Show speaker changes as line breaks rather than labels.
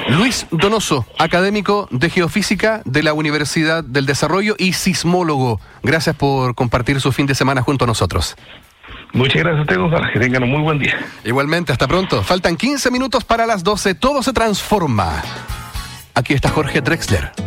Luis Donoso, académico de Geofísica de la Universidad del Desarrollo y sismólogo. Gracias por compartir su fin de semana junto a nosotros.
Muchas gracias a ustedes, Gonzalo. Que tengan un muy buen día.
Igualmente, hasta pronto. Faltan 15 minutos para las 12. Todo se transforma. Aquí está Jorge Drexler.